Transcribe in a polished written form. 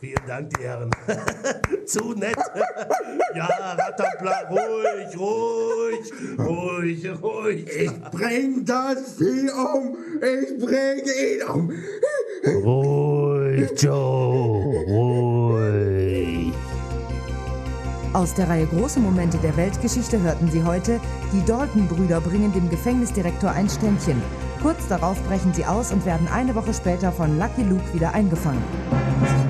Vielen Dank, die Herren. Zu nett. Ja, Rattenplan, ruhig. Ich bring das Vieh um. Ich bring ihn um. Ruhig, Joe, ruhig. Aus der Reihe Große Momente der Weltgeschichte hörten Sie heute, die Dalton-Brüder bringen dem Gefängnisdirektor ein Ständchen. Kurz darauf brechen sie aus und werden eine Woche später von Lucky Luke wieder eingefangen.